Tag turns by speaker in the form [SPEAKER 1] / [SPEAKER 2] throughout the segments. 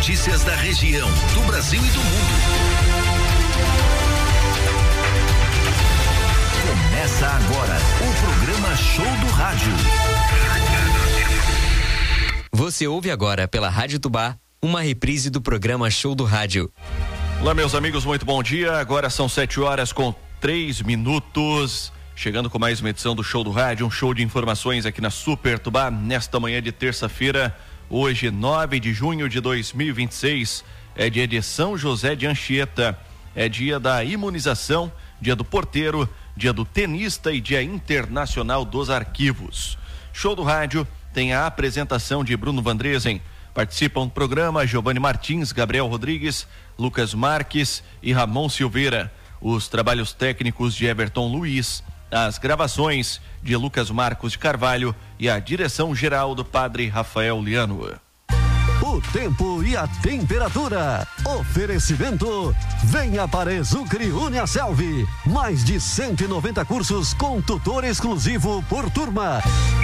[SPEAKER 1] notícias da região, do Brasil e do mundo. Começa agora o programa Show do Rádio.
[SPEAKER 2] Você ouve agora pela Rádio Tubá uma reprise do programa Show do Rádio.
[SPEAKER 3] Olá, meus amigos, muito bom dia. Agora são 7h03. Chegando com mais uma edição do Show do Rádio, um show de informações aqui na Super Tubá, nesta manhã de terça-feira, hoje 9 de junho de 2026, é dia de São José de Anchieta, é dia da imunização, dia do porteiro, dia do tenista e dia internacional dos arquivos. Show do Rádio tem a apresentação de Bruno Vandresen. Participam do programa Giovanni Martins, Gabriel Rodrigues, Lucas Marques e Ramon Silveira. Os trabalhos técnicos de Everton Luiz, as gravações de Lucas Marcos de Carvalho e a direção geral do padre Rafael Liano.
[SPEAKER 4] O tempo e a temperatura. Oferecimento. Venha para Exucre Uniaselv. Mais de 190 cursos com tutor exclusivo por turma.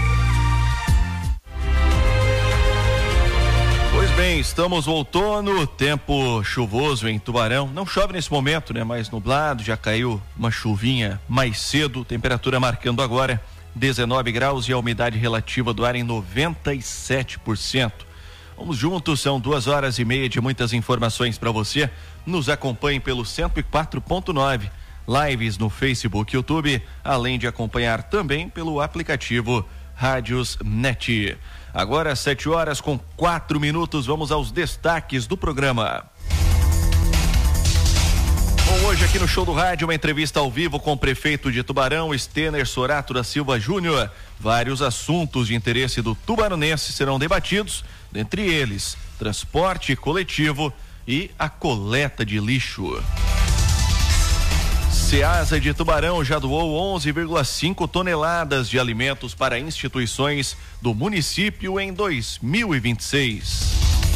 [SPEAKER 3] Pois bem, estamos no outono, tempo chuvoso em Tubarão. Não chove nesse momento, né? Mais nublado, já caiu uma chuvinha mais cedo. Temperatura marcando agora 19 graus e a umidade relativa do ar em 97%. Vamos juntos, são 2h30 de muitas informações para você. Nos acompanhe pelo 104.9, lives no Facebook e YouTube, além de acompanhar também pelo aplicativo Rádios Net. Agora 7h04, vamos aos destaques do programa. Bom, hoje aqui no Show do Rádio, uma entrevista ao vivo com o prefeito de Tubarão, Stener Sorato da Silva Júnior. Vários assuntos de interesse do tubaronense serão debatidos, dentre eles, transporte coletivo e a coleta de lixo. Ceasa de Tubarão já doou 11,5 toneladas de alimentos para instituições do município em 2026.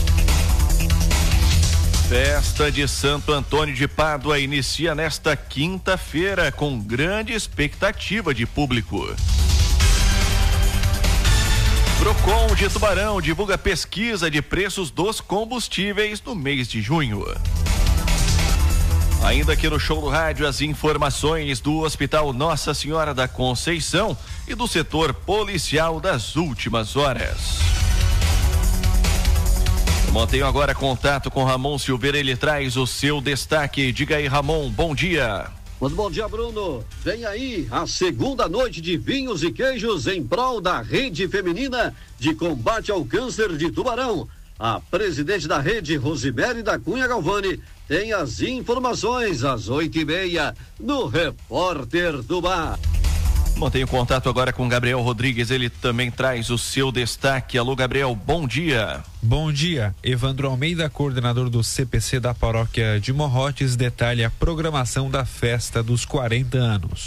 [SPEAKER 3] Festa de Santo Antônio de Pádua inicia nesta quinta-feira com grande expectativa de público. Procon de Tubarão divulga pesquisa de preços dos combustíveis no mês de junho. Ainda aqui no Show do Rádio, as informações do Hospital Nossa Senhora da Conceição e do setor policial das últimas horas. Eu mantenho agora contato com Ramon Silveira, ele traz o seu destaque. Diga aí, Ramon, bom dia.
[SPEAKER 4] Muito bom dia, Bruno. Vem aí a segunda noite de vinhos e queijos em prol da Rede Feminina de Combate ao Câncer de Tubarão. A presidente da rede, Rosimere da Cunha Galvani, tem as informações às 8h30 no Repórter Tubá.
[SPEAKER 3] Mantenho contato agora com Gabriel Rodrigues, ele também traz o seu destaque. Alô, Gabriel, bom dia.
[SPEAKER 5] Bom dia. Evandro Almeida, coordenador do CPC da paróquia de Morrotes, detalha a programação da festa dos 40 anos.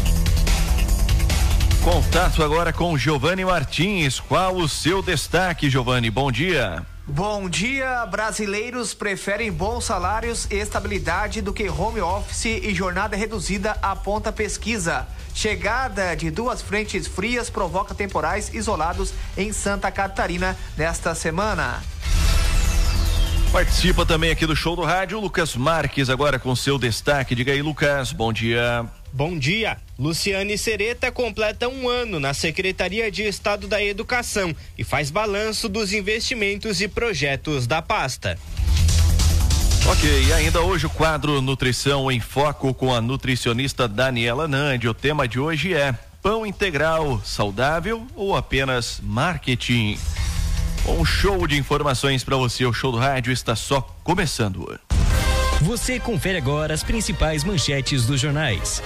[SPEAKER 3] Contato agora com Giovanni Martins. Qual o seu destaque, Giovanni? Bom dia.
[SPEAKER 6] Bom dia. Brasileiros preferem bons salários e estabilidade do que home office e jornada reduzida, aponta pesquisa. Chegada de duas frentes frias provoca temporais isolados em Santa Catarina nesta semana.
[SPEAKER 3] Participa também aqui do Show do Rádio Lucas Marques, agora com seu destaque. Diga aí, Lucas, bom dia.
[SPEAKER 7] Bom dia. Luciane Sereta completa 1 ano na Secretaria de Estado da Educação e faz balanço dos investimentos e projetos da pasta.
[SPEAKER 3] Ok, e ainda hoje o quadro Nutrição em Foco com a nutricionista Daniela Nandi. O tema de hoje é: pão integral, saudável ou apenas marketing? Um show de informações para você. O Show do Rádio está só começando.
[SPEAKER 2] Você confere agora as principais manchetes dos jornais.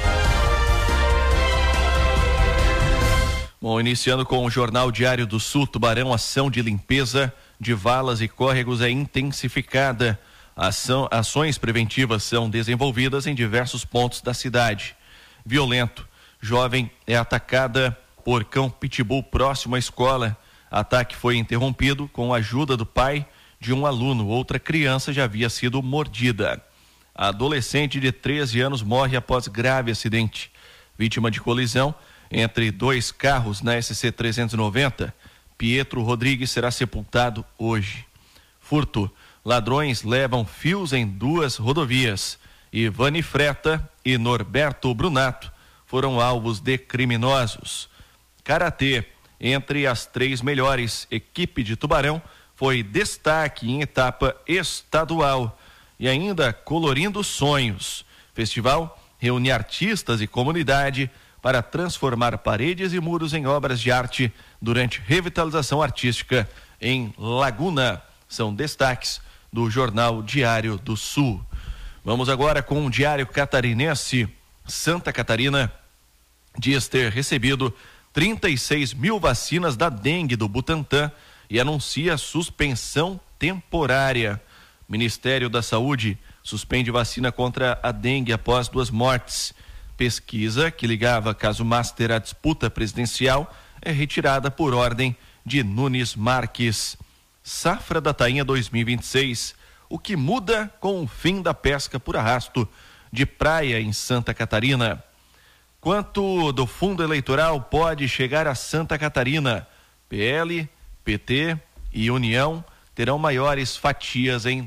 [SPEAKER 3] Bom, iniciando com o Jornal Diário do Sul, Tubarão, ação de limpeza de valas e córregos é intensificada. Ações preventivas são desenvolvidas em diversos pontos da cidade. Violento. Jovem é atacada por cão pitbull próximo à escola. Ataque foi interrompido com a ajuda do pai de um aluno. Outra criança já havia sido mordida. A adolescente de 13 anos morre após grave acidente. Vítima de colisão entre 2 carros na SC 390. Pietro Rodrigues será sepultado hoje. Furto. Ladrões levam fios em 2 rodovias. Ivani Freta e Norberto Brunato foram alvos de criminosos. Karatê, entre as 3 melhores, equipe de Tubarão foi destaque em etapa estadual. E ainda Colorindo Sonhos. Festival reúne artistas e comunidade para transformar paredes e muros em obras de arte durante revitalização artística em Laguna. São destaques do Jornal Diário do Sul. Vamos agora com o Diário Catarinense. Santa Catarina diz ter recebido 36 mil vacinas da dengue do Butantan e anuncia suspensão temporária. Ministério da Saúde suspende vacina contra a dengue após 2 mortes. Pesquisa que ligava caso Master à disputa presidencial é retirada por ordem de Nunes Marques. Safra da tainha 2026. O que muda com o fim da pesca por arrasto de praia em Santa Catarina? Quanto do fundo eleitoral pode chegar a Santa Catarina? PL, PT e União terão maiores fatias em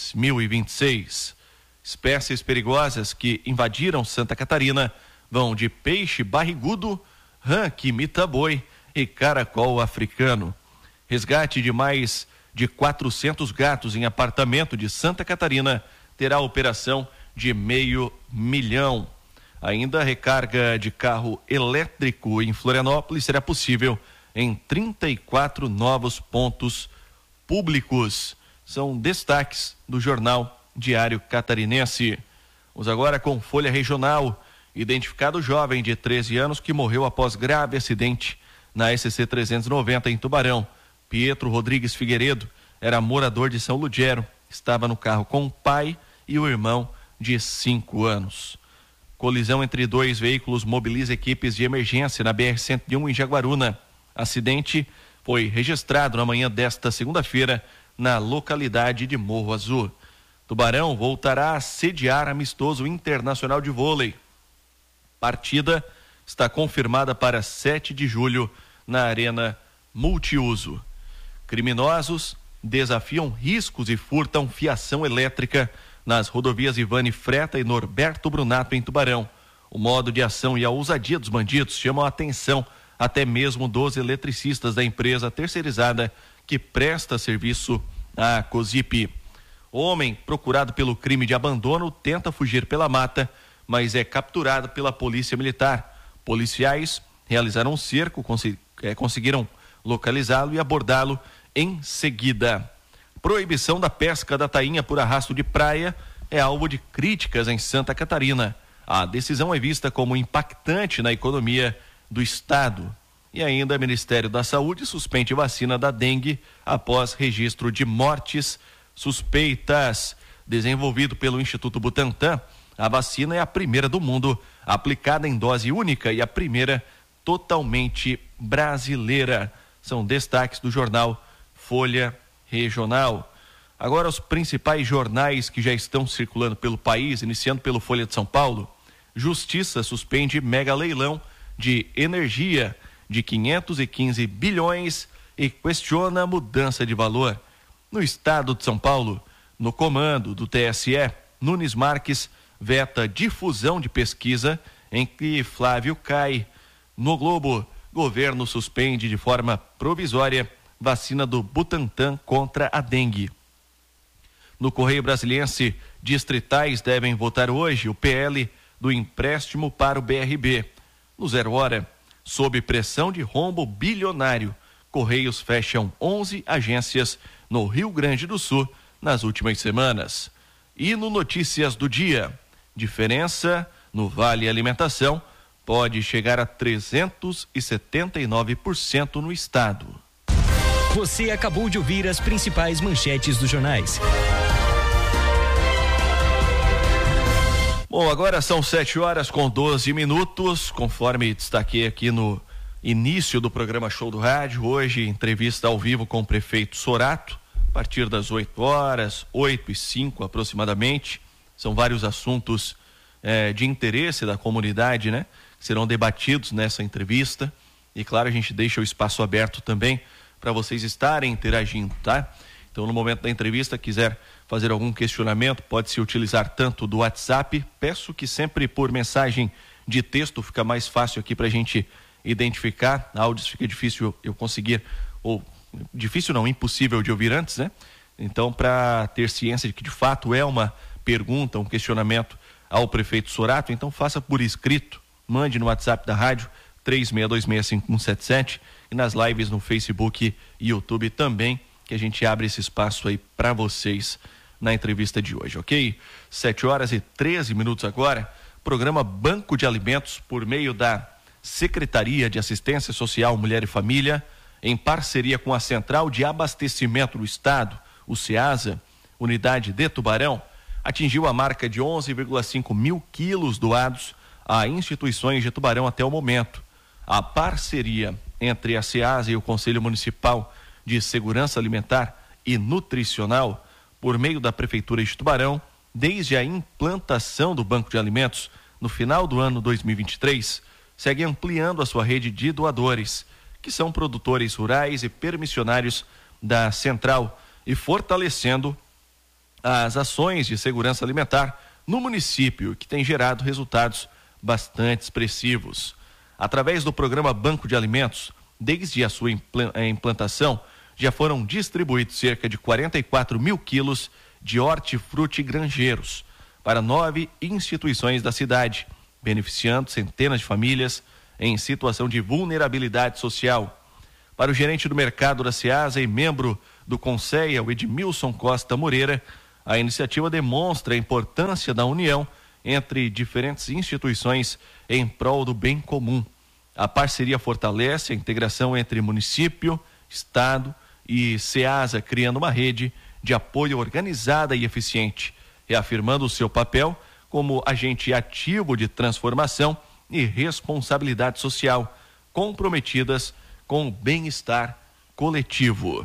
[SPEAKER 3] 2026. Espécies perigosas que invadiram Santa Catarina vão de peixe barrigudo, rã que imita boi e caracol africano. Resgate de mais de 400 gatos em apartamento de Santa Catarina terá operação de R$500 mil. Ainda recarga de carro elétrico em Florianópolis será possível em 34 novos pontos públicos. São destaques do Jornal Diário Catarinense. Vamos agora com Folha Regional. Identificado jovem de 13 anos que morreu após grave acidente na SC 390 em Tubarão. Pietro Rodrigues Figueiredo era morador de São Ludgero. Estava no carro com o pai e o irmão de 5 anos. Colisão entre 2 veículos mobiliza equipes de emergência na BR-101 em Jaguaruna. Acidente foi registrado na manhã desta segunda-feira na localidade de Morro Azul. Tubarão voltará a sediar amistoso internacional de vôlei. Partida está confirmada para 7 de julho na Arena Multiuso. Criminosos desafiam riscos e furtam fiação elétrica nas rodovias Ivani Freta e Norberto Brunato em Tubarão. O modo de ação e a ousadia dos bandidos chamam a atenção até mesmo dos eletricistas da empresa terceirizada que presta serviço à COSIP. Homem procurado pelo crime de abandono tenta fugir pela mata, mas é capturado pela polícia militar. Policiais realizaram um cerco, conseguiram localizá-lo e abordá-lo em seguida. Proibição da pesca da tainha por arrasto de praia é alvo de críticas em Santa Catarina. A decisão é vista como impactante na economia do estado. E ainda o Ministério da Saúde suspende vacina da dengue após registro de mortes suspeitas. Desenvolvido pelo Instituto Butantan, a vacina é a primeira do mundo aplicada em dose única e a primeira totalmente brasileira. São destaques do jornal Folha Regional. Agora os principais jornais que já estão circulando pelo país, iniciando pelo Folha de São Paulo. Justiça suspende mega leilão de energia de 515 bilhões e questiona a mudança de valor. No estado de São Paulo, no comando do TSE, Nunes Marques veta difusão de pesquisa em que Flávio cai. No Globo, governo suspende de forma provisória vacina do Butantan contra a dengue. No Correio Brasiliense, distritais devem votar hoje o PL do empréstimo para o BRB. No 0 Hora, sob pressão de rombo bilionário, Correios fecham 11 agências no Rio Grande do Sul nas últimas semanas. E no Notícias do Dia, diferença no Vale Alimentação pode chegar a 379% no estado.
[SPEAKER 2] Você acabou de ouvir as principais manchetes dos jornais.
[SPEAKER 3] Bom, agora são 7h12, conforme destaquei aqui no início do programa Show do Rádio. Hoje, entrevista ao vivo com o prefeito Sorato, a partir das 8h, 8h05 aproximadamente. São vários assuntos de interesse da comunidade, né? Que serão debatidos nessa entrevista. E claro, a gente deixa o espaço aberto também para vocês estarem interagindo, tá? Então, no momento da entrevista, quiser fazer algum questionamento, pode-se utilizar tanto do WhatsApp. Peço que sempre por mensagem de texto, fica mais fácil aqui para a gente identificar. Áudios fica difícil eu conseguir, ou difícil não, impossível de ouvir antes, né? Então, para ter ciência de que de fato é uma pergunta, um questionamento ao prefeito Sorato, então faça por escrito, mande no WhatsApp da rádio 36265177 e nas lives no Facebook e YouTube também, que a gente abre esse espaço aí para vocês na entrevista de hoje, ok? 7h13 agora, programa Banco de Alimentos por meio da Secretaria de Assistência Social, Mulher e Família, em parceria com a Central de Abastecimento do Estado, o CEASA, unidade de Tubarão, atingiu a marca de 11,5 mil quilos doados a instituições de Tubarão até o momento. A parceria entre a CEASA e o Conselho Municipal de Segurança Alimentar e Nutricional, por meio da Prefeitura de Tubarão, desde a implantação do Banco de Alimentos no final do ano 2023, segue ampliando a sua rede de doadores, que são produtores rurais e permissionários da Central, e fortalecendo as ações de segurança alimentar no município, que tem gerado resultados bastante expressivos. Através do programa Banco de Alimentos, desde a sua implantação, já foram distribuídos cerca de 44 mil quilos de hortifruti granjeiros para 9 instituições da cidade, beneficiando centenas de famílias em situação de vulnerabilidade social. Para o gerente do mercado da CEASA e membro do Conceia, o Edmilson Costa Moreira, a iniciativa demonstra a importância da união entre diferentes instituições em prol do bem comum. A parceria fortalece a integração entre município, Estado e CEASA, criando uma rede de apoio organizada e eficiente, reafirmando o seu papel como agente ativo de transformação e responsabilidade social, comprometidas com o bem-estar coletivo.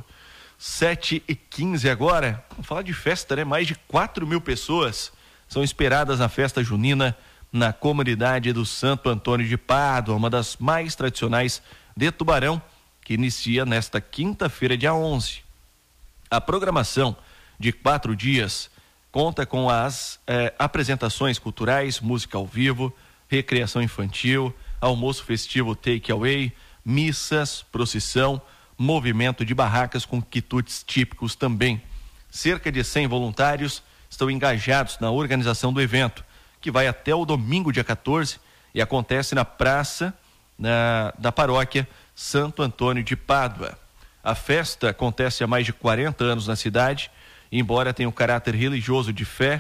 [SPEAKER 3] 7h15 agora, vamos falar de festa, né? Mais de 4 mil pessoas são esperadas na festa junina na comunidade do Santo Antônio de Pádua, uma das mais tradicionais de Tubarão, que inicia nesta quinta-feira, dia 11. A programação de 4 dias conta com as apresentações culturais, música ao vivo, recreação infantil, almoço festivo take away, missas, procissão, movimento de barracas com quitutes típicos também. Cerca de 100 voluntários estão engajados na organização do evento, que vai até o domingo, dia 14, e acontece na praça da paróquia Santo Antônio de Pádua. A festa acontece há mais de 40 anos na cidade, e embora tenha um caráter religioso de fé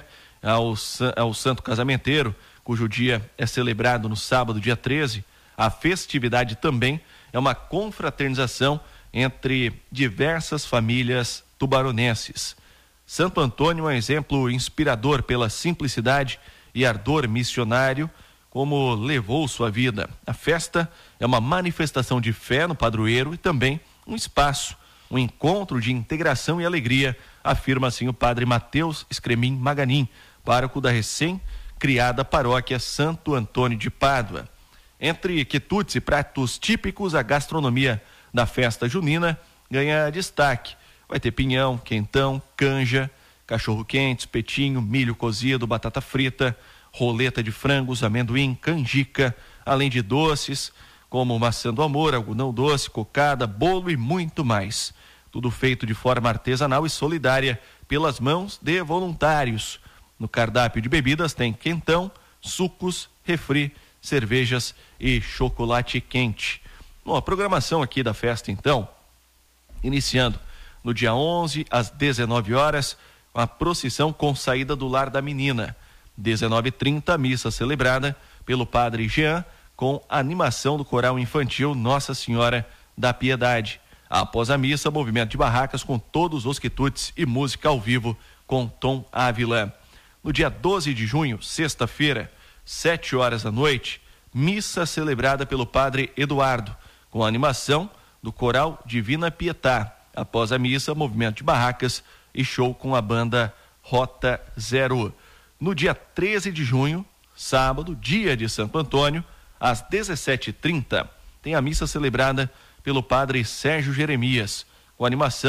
[SPEAKER 3] ao santo casamenteiro, cujo dia é celebrado no sábado, dia 13, a festividade também é uma confraternização entre diversas famílias tubaronenses. Santo Antônio é um exemplo inspirador pela simplicidade e ardor missionário, como levou sua vida. A festa é uma manifestação de fé no padroeiro e também um espaço, um encontro de integração e alegria, afirma assim o padre Mateus Scremin Maganin, pároco da recém-criada paróquia Santo Antônio de Pádua. Entre quitutes e pratos típicos, a gastronomia da festa junina ganha destaque. Vai ter pinhão, quentão, canja, cachorro-quente, espetinho, milho cozido, batata frita, roleta de frangos, amendoim, canjica, além de doces como maçã do amor, algodão doce, cocada, bolo e muito mais. Tudo feito de forma artesanal e solidária pelas mãos de voluntários. No cardápio de bebidas tem quentão, sucos, refri, cervejas e chocolate quente. Bom, a programação aqui da festa, então, iniciando no dia 11, às 19 horas, com a procissão com saída do Lar da Menina. 19h30, a missa celebrada pelo padre Jean, com animação do coral infantil Nossa Senhora da Piedade. Após a missa, movimento de barracas com todos os quitutes e música ao vivo com Tom Ávila. No dia 12 de junho, sexta-feira, 7 horas da noite, missa celebrada pelo padre Eduardo, com a animação do coral Divina Pietà. Após a missa, movimento de barracas e show com a banda Rota Zero. No dia 13 de junho, sábado, dia de Santo Antônio, às 17h30, tem a missa celebrada pelo padre Sérgio Jeremias, com animação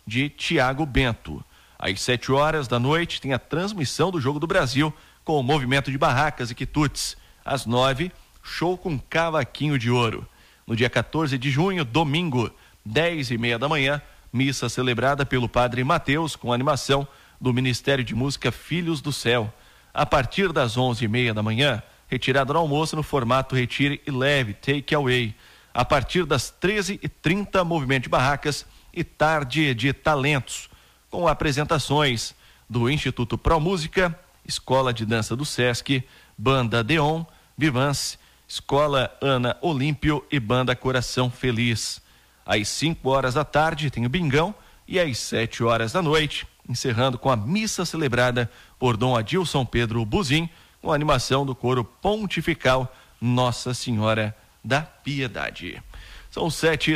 [SPEAKER 3] de Tiago Bento. Às 7 horas da noite tem a transmissão do Jogo do Brasil com o movimento de barracas e quitutes. Às 9, show com cavaquinho de ouro. No dia 14 de junho, domingo, 10h30 da manhã, missa celebrada pelo Padre Mateus com animação do Ministério de Música Filhos do Céu. A partir das 11h30 da manhã, retirada do almoço no formato retire e leve, take away. A partir das 13h30, movimento de barracas e tarde de talentos, com apresentações do Instituto Pro Música, Escola de Dança do Sesc, Banda Deon, Vivance, Escola Ana Olímpio e Banda Coração Feliz. Às 5 horas da tarde tem o Bingão e às 7 horas da noite, encerrando com a missa celebrada por Dom Adilson Pedro Buzim, com a animação do coro pontifical Nossa Senhora da Piedade. São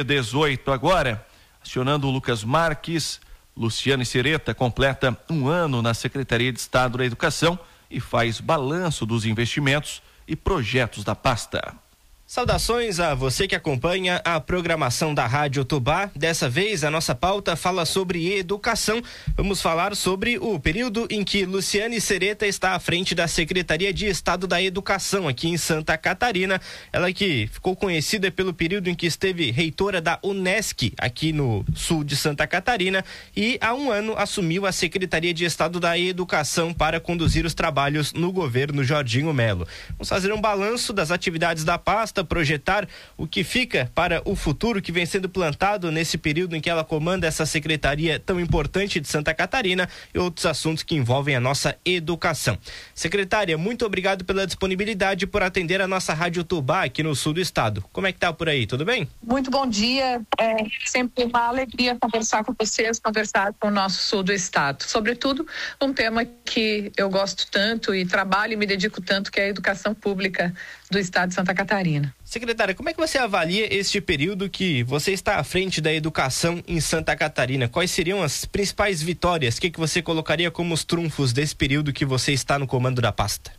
[SPEAKER 3] 7h18 agora, acionando o Lucas Marques. Luciane Sereta completa 1 ano na Secretaria de Estado da Educação e faz balanço dos investimentos e projetos da pasta.
[SPEAKER 7] Saudações a você que acompanha a programação da Rádio Tubá. Dessa vez a nossa pauta fala sobre educação. Vamos falar sobre o período em que Luciane Sereta está à frente da Secretaria de Estado da Educação aqui em Santa Catarina. Ela que ficou conhecida pelo período em que esteve reitora da Unesc aqui no sul de Santa Catarina e há 1 ano assumiu a Secretaria de Estado da Educação para conduzir os trabalhos no governo Jorginho Melo. Vamos fazer um balanço das atividades da pasta, projetar o que fica para o futuro que vem sendo plantado nesse período em que ela comanda essa secretaria tão importante de Santa Catarina e outros assuntos que envolvem a nossa educação. Secretária, muito obrigado pela disponibilidade por atender a nossa Rádio Tubá aqui no sul do estado. Como é que tá por aí? Tudo bem?
[SPEAKER 8] Muito bom dia. É sempre uma alegria conversar com vocês, conversar com o nosso sul do estado. Sobretudo um tema que eu gosto tanto e trabalho e me dedico tanto, que é a educação pública do estado de Santa Catarina.
[SPEAKER 7] Secretária, como é que você avalia este período que você está à frente da educação em Santa Catarina? Quais seriam as principais vitórias? O que você colocaria como os trunfos desse período que você está no comando da pasta?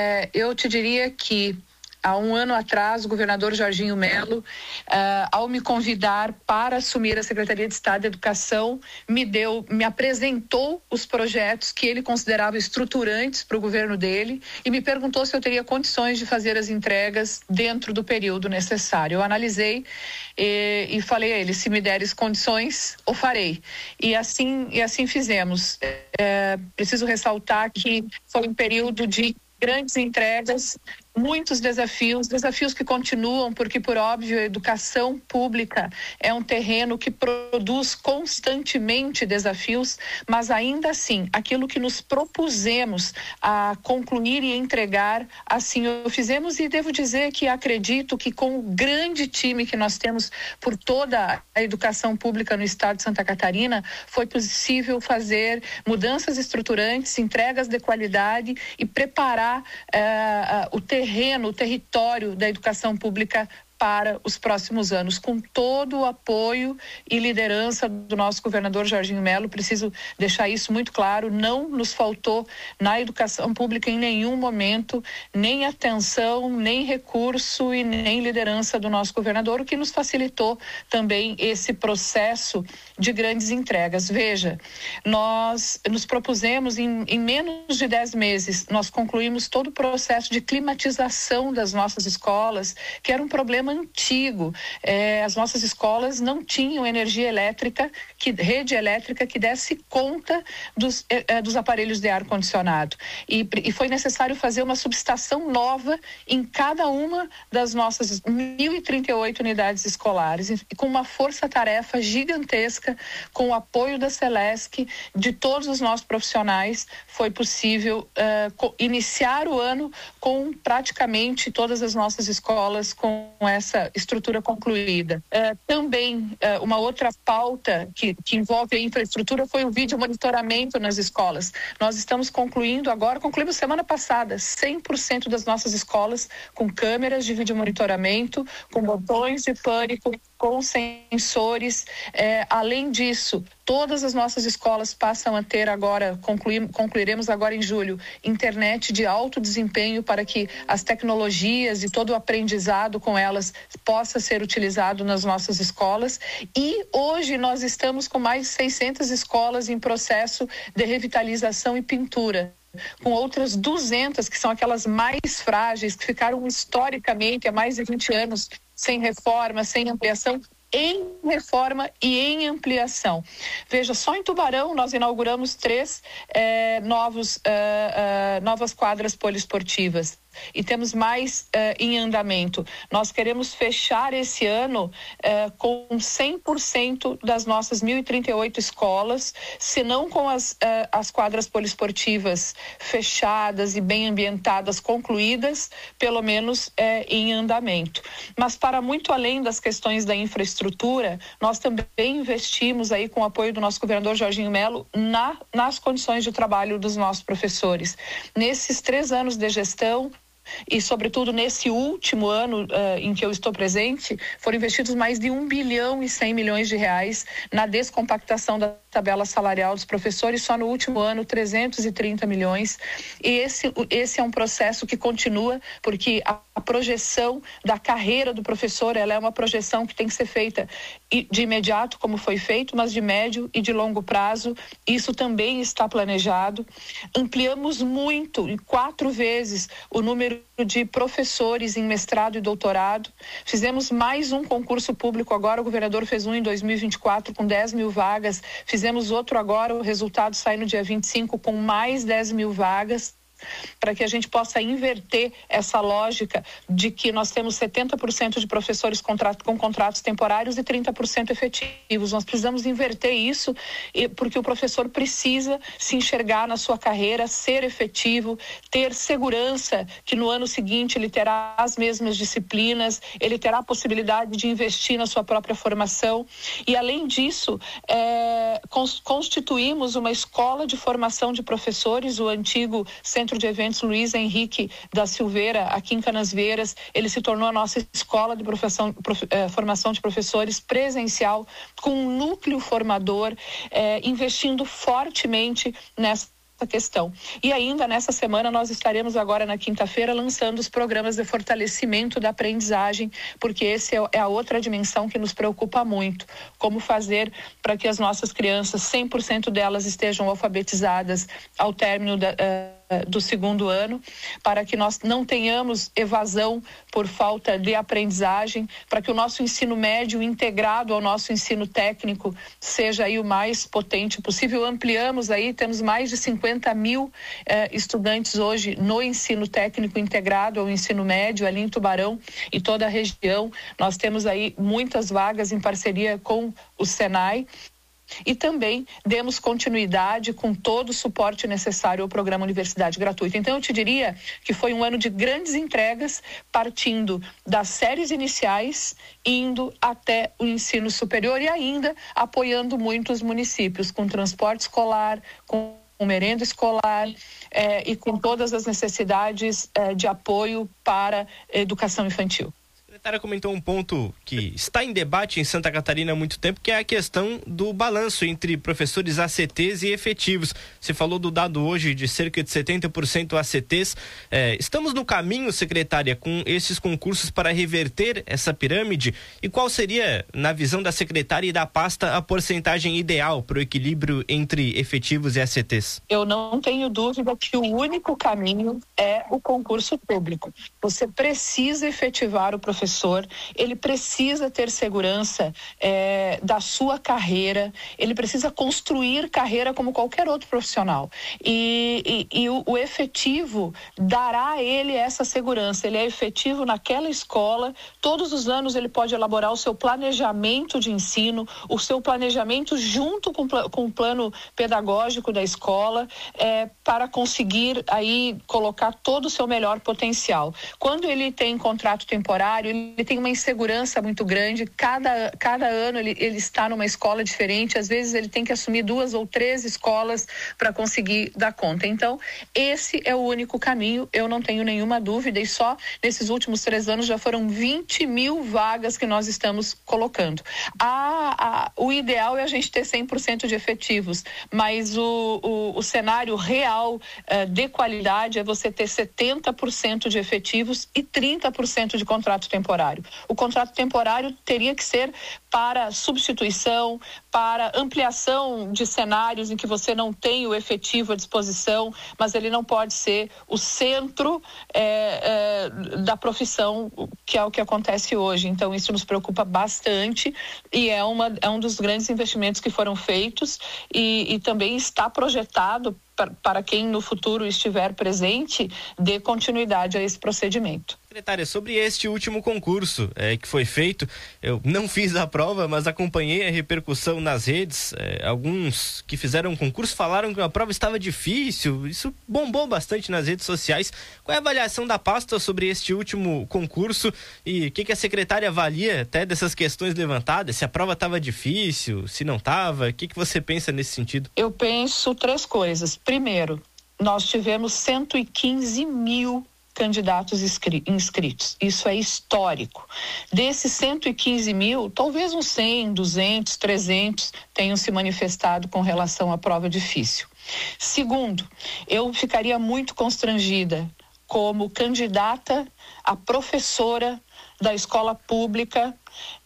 [SPEAKER 8] Eu te diria que há 1 ano atrás, o governador Jorginho Melo, ao me convidar para assumir a Secretaria de Estado da Educação, me apresentou os projetos que ele considerava estruturantes para o governo dele e me perguntou se eu teria condições de fazer as entregas dentro do período necessário. Eu analisei e falei a ele, se me deres condições, o farei. E assim fizemos. Preciso ressaltar que foi um período de grandes entregas, muitos desafios que continuam, porque, por óbvio, a educação pública é um terreno que produz constantemente desafios, mas ainda assim, aquilo que nos propusemos a concluir e entregar, assim o fizemos, e devo dizer que acredito que com o grande time que nós temos por toda a educação pública no estado de Santa Catarina, foi possível fazer mudanças estruturantes, entregas de qualidade e preparar o território da educação pública para os próximos anos, com todo o apoio e liderança do nosso governador Jorginho Melo. Preciso deixar isso muito claro, não nos faltou na educação pública em nenhum momento, nem atenção, nem recurso e nem liderança do nosso governador, o que nos facilitou também esse processo de grandes entregas. Veja, nós nos propusemos em menos de 10 meses, nós concluímos todo o processo de climatização das nossas escolas, que era um problema antigo. As nossas escolas não tinham energia elétrica, rede elétrica que desse conta dos aparelhos de ar-condicionado. E foi necessário fazer uma subestação nova em cada uma das nossas 1.038 unidades escolares, e com uma força-tarefa gigantesca, com o apoio da Celesc, de todos os nossos profissionais, foi possível iniciar o ano com praticamente todas as nossas escolas com essa estrutura concluída. Também uma outra pauta que envolve a infraestrutura foi o vídeo monitoramento nas escolas. Nós estamos concluímos semana passada, 100% das nossas escolas com câmeras de vídeo monitoramento, com botões de pânico, com sensores. Além disso, Todas as nossas escolas passam a ter agora, concluiremos agora em julho, internet de alto desempenho para que as tecnologias e todo o aprendizado com elas possa ser utilizado nas nossas escolas. E hoje nós estamos com mais de 600 escolas em processo de revitalização e pintura, com outras 200 que são aquelas mais frágeis, que ficaram historicamente há mais de 20 anos sem reforma, sem ampliação, em reforma e em ampliação. Veja, só em Tubarão nós inauguramos 3 novas quadras poliesportivas e temos mais em andamento. Nós queremos fechar esse ano com 100% das nossas 1.038 escolas, se não com as quadras poliesportivas fechadas e bem ambientadas, concluídas, pelo menos em andamento. Mas para muito além das questões da infraestrutura, nós também investimos aí com o apoio do nosso governador Jorginho Melo nas condições de trabalho dos nossos professores. Nesses 3 anos de gestão, e sobretudo nesse último ano em que eu estou presente, foram investidos mais de 1 bilhão e 100 milhões de reais na descompactação da tabela salarial dos professores, só no último ano 330 milhões, e esse é um processo que continua, porque a projeção da carreira do professor, ela é uma projeção que tem que ser feita de imediato, como foi feito, mas de médio e de longo prazo. Isso também está planejado. Ampliamos muito, 4 vezes, o número de professores em mestrado e doutorado. Fizemos mais um concurso público agora, o governador fez um em 2024 com 10 mil vagas, fizemos outro agora, o resultado sai no dia 25 com mais 10 mil vagas, para que a gente possa inverter essa lógica de que nós temos 70% de professores com contratos temporários e 30% efetivos. Nós precisamos inverter isso, porque o professor precisa se enxergar na sua carreira, ser efetivo, ter segurança que no ano seguinte ele terá as mesmas disciplinas, ele terá a possibilidade de investir na sua própria formação. E além disso, constituímos uma escola de formação de professores, o antigo Centro de Eventos Luiz Henrique da Silveira, aqui em Canasvieiras. Ele se tornou a nossa escola de formação de professores presencial, com um núcleo formador, investindo fortemente nessa questão. E ainda nessa semana nós estaremos agora na quinta-feira lançando os programas de fortalecimento da aprendizagem, porque esse é a outra dimensão que nos preocupa muito. Como fazer para que as nossas crianças, 100% delas estejam alfabetizadas ao término do 2º ano, para que nós não tenhamos evasão por falta de aprendizagem, para que o nosso ensino médio integrado ao nosso ensino técnico seja aí o mais potente possível. Ampliamos aí, temos mais de 50 mil estudantes hoje no ensino técnico integrado ao ensino médio, ali em Tubarão e toda a região. Nós temos aí muitas vagas em parceria com o Senai. E também demos continuidade com todo o suporte necessário ao programa Universidade Gratuita. Então eu te diria que foi um ano de grandes entregas, partindo das séries iniciais, indo até o ensino superior e ainda apoiando muitos municípios com transporte escolar, com merenda escolar e com todas as necessidades de apoio para a educação infantil.
[SPEAKER 7] A secretária comentou um ponto que está em debate em Santa Catarina há muito tempo, que é a questão do balanço entre professores ACTs e efetivos. Você falou do dado hoje de cerca de 70% ACTs. Estamos no caminho, secretária, com esses concursos para reverter essa pirâmide? E qual seria, na visão da secretária e da pasta, a porcentagem ideal para o equilíbrio entre efetivos e ACTs?
[SPEAKER 8] Eu não tenho dúvida que o único caminho é o concurso público. Você precisa efetivar o professor, ele precisa ter segurança da sua carreira, ele precisa construir carreira como qualquer outro profissional. E o efetivo dará a ele essa segurança. Ele é efetivo naquela escola, todos os anos ele pode elaborar o seu planejamento de ensino, o seu planejamento junto com o plano pedagógico da escola, para conseguir aí colocar todo o seu melhor potencial. Quando ele tem contrato temporário, ele ele tem uma insegurança muito grande. Cada ano ele está numa escola diferente. Às vezes ele tem que assumir 2 ou 3 escolas para conseguir dar conta. Então, esse é o único caminho, eu não tenho nenhuma dúvida, e só nesses últimos 3 anos já foram 20 mil vagas que nós estamos colocando. O ideal é a gente ter 100% de efetivos, mas o cenário real de qualidade é você ter 70% de efetivos e 30% de contrato temporário. O contrato temporário teria que ser para substituição, para ampliação de cenários em que você não tem o efetivo à disposição, mas ele não pode ser o centro da profissão, que é o que acontece hoje. Então, isso nos preocupa bastante e é um dos grandes investimentos que foram feitos e também está projetado para quem no futuro estiver presente, dê continuidade a esse procedimento.
[SPEAKER 7] Secretária, sobre este último concurso que foi feito, eu não fiz a prova, mas acompanhei a repercussão nas redes. Alguns que fizeram o concurso falaram que a prova estava difícil, isso bombou bastante nas redes sociais. Qual é a avaliação da pasta sobre este último concurso e o que a secretária avalia até dessas questões levantadas? Se a prova estava difícil, se não estava, o que você pensa nesse sentido?
[SPEAKER 8] Eu penso 3 coisas. Primeiro, nós tivemos 115 mil candidatos inscritos. Isso é histórico. Desses 115 mil, talvez uns 100, 200, 300 tenham se manifestado com relação à prova difícil. Segundo, eu ficaria muito constrangida como candidata a professora da escola pública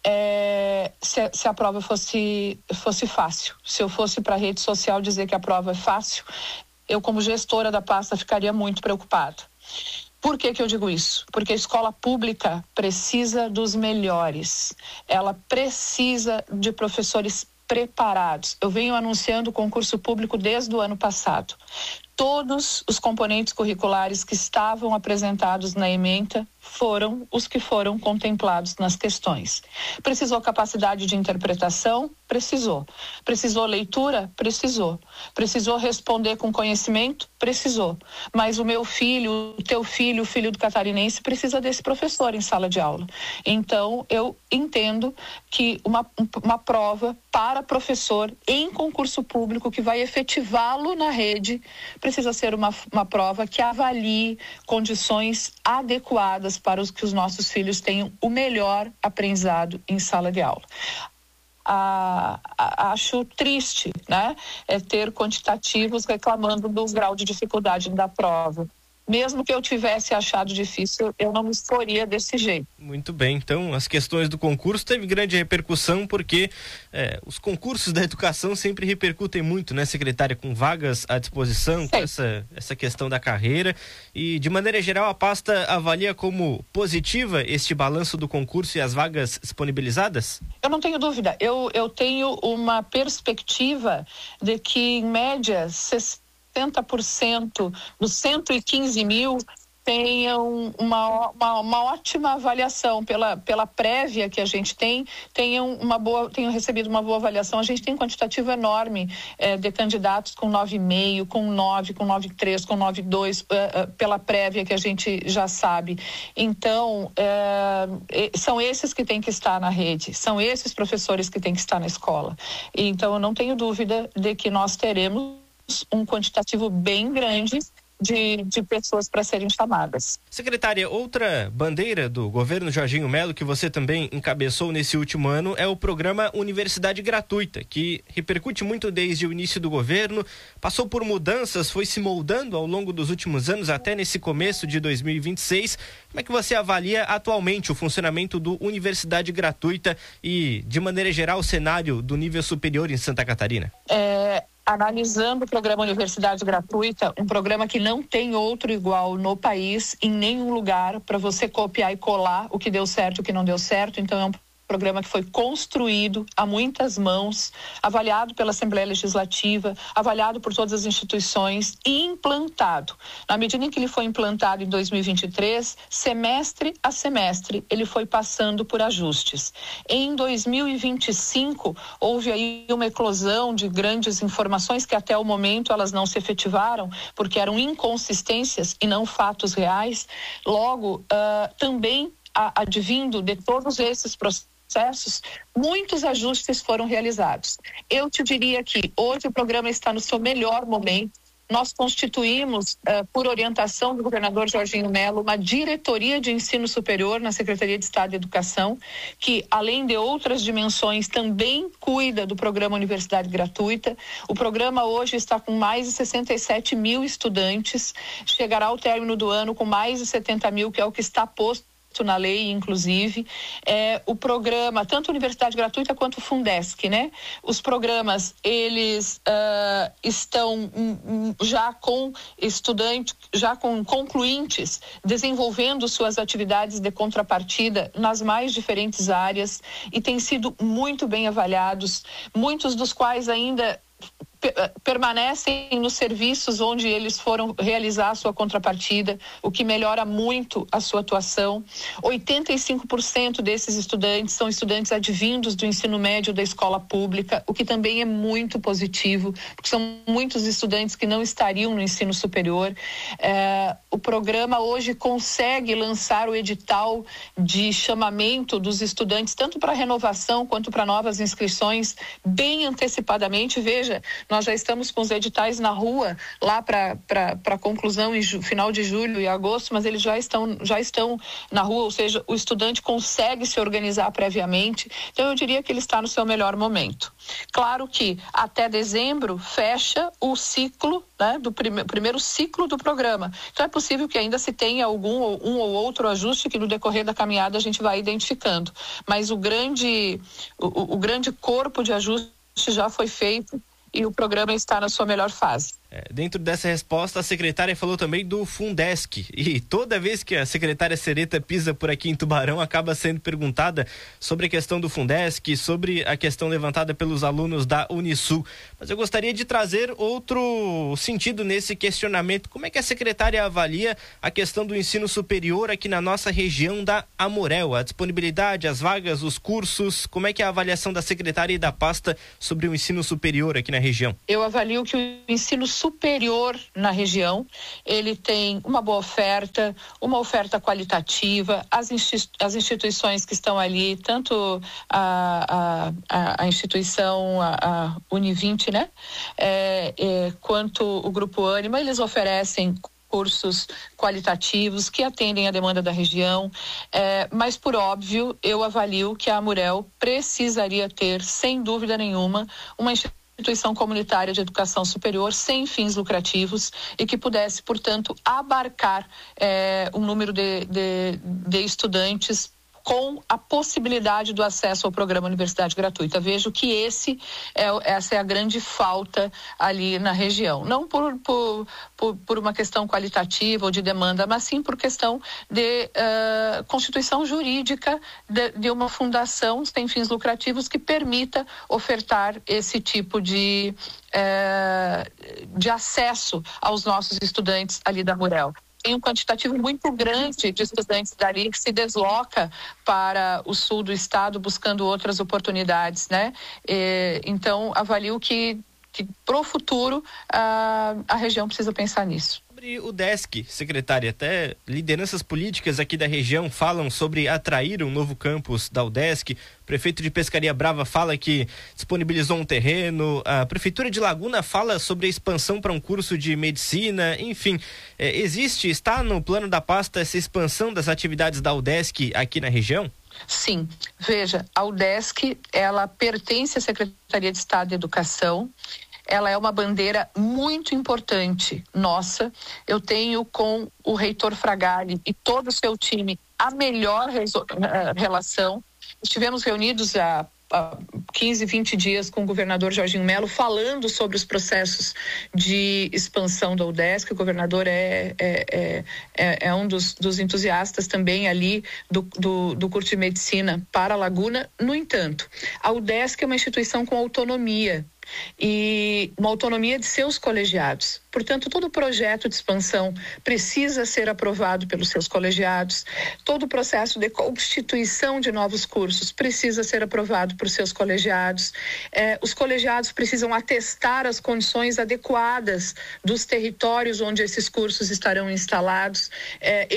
[SPEAKER 8] se a prova fosse fácil. Se eu fosse para a rede social dizer que a prova é fácil, eu como gestora da pasta ficaria muito preocupada. Por que eu digo isso? Porque a escola pública precisa dos melhores. Ela precisa de professores preparados. Eu venho anunciando o concurso público desde o ano passado. Todos os componentes curriculares que estavam apresentados na ementa foram os que foram contemplados nas questões. Precisou capacidade de interpretação? Precisou. Precisou leitura? Precisou. Precisou responder com conhecimento? Precisou. Mas o meu filho, o teu filho, o filho do catarinense precisa desse professor em sala de aula. Então, eu entendo que uma prova para professor em concurso público que vai efetivá-lo na rede precisa ser uma prova que avalie condições adequadas para que os nossos filhos tenham o melhor aprendizado em sala de aula. Acho triste, né, ter quantitativos reclamando do grau de dificuldade da prova. Mesmo que eu tivesse achado difícil, eu não me exporia desse jeito.
[SPEAKER 7] Muito bem, então as questões do concurso teve grande repercussão porque os concursos da educação sempre repercutem muito, né, secretária, com vagas à disposição, com essa questão da carreira, e de maneira geral a pasta avalia como positiva este balanço do concurso e as vagas disponibilizadas?
[SPEAKER 8] Eu não tenho dúvida, eu tenho uma perspectiva de que em média 60% dos 115 mil tenham uma ótima avaliação pela prévia que a gente tenham recebido uma boa avaliação. A gente tem um quantitativo enorme de candidatos com 9,5, com 9, com 9,3, com 9,2 pela prévia que a gente já sabe. Então, são esses que têm que estar na rede, são esses professores que têm que estar na escola. Então, eu não tenho dúvida de que nós teremos um quantitativo bem grande de pessoas para serem chamadas.
[SPEAKER 7] Secretária, outra bandeira do governo Jorginho Melo que você também encabeçou nesse último ano é o programa Universidade Gratuita, que repercute muito desde o início do governo, passou por mudanças, foi se moldando ao longo dos últimos anos até nesse começo de 2026. Como é que você avalia atualmente o funcionamento do Universidade Gratuita e, de maneira geral, o cenário do nível superior em Santa Catarina?
[SPEAKER 8] Analisando o programa Universidade Gratuita, um programa que não tem outro igual no país, em nenhum lugar, para você copiar e colar o que deu certo e o que não deu certo. Então, é um programa que foi construído a muitas mãos, avaliado pela Assembleia Legislativa, avaliado por todas as instituições e implantado. Na medida em que ele foi implantado em 2023, semestre a semestre, ele foi passando por ajustes. Em 2025, houve aí uma eclosão de grandes informações que até o momento elas não se efetivaram, porque eram inconsistências e não fatos reais. Logo, também advindo de todos esses processos, muitos ajustes foram realizados. Eu te diria que hoje o programa está no seu melhor momento. Nós constituímos, por orientação do governador Jorginho Mello, uma diretoria de ensino superior na Secretaria de Estado de Educação, que, além de outras dimensões, também cuida do programa Universidade Gratuita. O programa hoje está com mais de 67 mil estudantes, chegará ao término do ano com mais de 70 mil, que é o que está posto na lei, inclusive. O programa, tanto Universidade Gratuita quanto o Fundesc, né? Os programas, eles estão já com estudantes, já com concluintes, desenvolvendo suas atividades de contrapartida nas mais diferentes áreas e têm sido muito bem avaliados, muitos dos quais ainda permanecem nos serviços onde eles foram realizar a sua contrapartida, o que melhora muito a sua atuação. 85% desses estudantes são estudantes advindos do ensino médio da escola pública, o que também é muito positivo, porque são muitos estudantes que não estariam no ensino superior. O programa hoje consegue lançar o edital de chamamento dos estudantes, tanto para renovação quanto para novas inscrições, bem antecipadamente. Veja, nós já estamos com os editais na rua lá para conclusão em final de julho e agosto, mas eles já estão na rua, ou seja, o estudante consegue se organizar previamente. Então eu diria que ele está no seu melhor momento. Claro que até dezembro fecha o ciclo, né, do primeiro ciclo do programa. Então é possível que ainda se tenha um ou outro ajuste que no decorrer da caminhada a gente vai identificando. Mas o grande corpo de ajuste já foi feito e o programa está na sua melhor fase.
[SPEAKER 7] Dentro dessa resposta, a secretária falou também do Fundesc, e toda vez que a secretária Sereta pisa por aqui em Tubarão, acaba sendo perguntada sobre a questão do Fundesc, sobre a questão levantada pelos alunos da Unisul. Mas eu gostaria de trazer outro sentido nesse questionamento. Como é que a secretária avalia a questão do ensino superior aqui na nossa região da Amurel? A disponibilidade, as vagas, os cursos, como é que é a avaliação da secretária e da pasta sobre o ensino superior aqui na região?
[SPEAKER 8] Eu avalio que o ensino superior na região, ele tem uma boa oferta, uma oferta qualitativa, as instituições que estão ali, tanto a instituição, a Univinte, né? Quanto o Grupo Ânima, eles oferecem cursos qualitativos que atendem à demanda da região, mas por óbvio, eu avalio que a Amurel precisaria ter, sem dúvida nenhuma, uma instituição comunitária de educação superior sem fins lucrativos e que pudesse, portanto, abarcar um número de estudantes com a possibilidade do acesso ao programa Universidade Gratuita. Vejo que essa é a grande falta ali na região. Não por uma questão qualitativa ou de demanda, mas sim por questão de constituição jurídica de uma fundação sem fins lucrativos que permita ofertar esse tipo de acesso aos nossos estudantes ali da Amurel. Tem um quantitativo muito grande de estudantes dali que se desloca para o sul do estado buscando outras oportunidades, né? Então, avalio que para o futuro a região precisa pensar nisso.
[SPEAKER 7] Sobre o Udesc, secretária, até lideranças políticas aqui da região falam sobre atrair um novo campus da Udesc. O prefeito de Pescaria Brava fala que disponibilizou um terreno, a prefeitura de Laguna fala sobre a expansão para um curso de medicina, enfim, está no plano da pasta essa expansão das atividades da Udesc aqui na região?
[SPEAKER 8] Sim, veja, a Udesc, ela pertence à Secretaria de Estado de Educação. Ela é uma bandeira muito importante nossa. Eu tenho com o reitor Fragale e todo o seu time a melhor relação. Estivemos reunidos há 15, 20 dias com o governador Jorginho Mello falando sobre os processos de expansão da Udesc. O governador é um dos entusiastas também ali do curso de medicina para a Laguna. No entanto, a Udesc é uma instituição com autonomia e uma autonomia de seus colegiados. Portanto, todo projeto de expansão precisa ser aprovado pelos seus colegiados. Todo o processo de constituição de novos cursos precisa ser aprovado por seus colegiados. Os colegiados precisam atestar as condições adequadas dos territórios onde esses cursos estarão instalados. Eu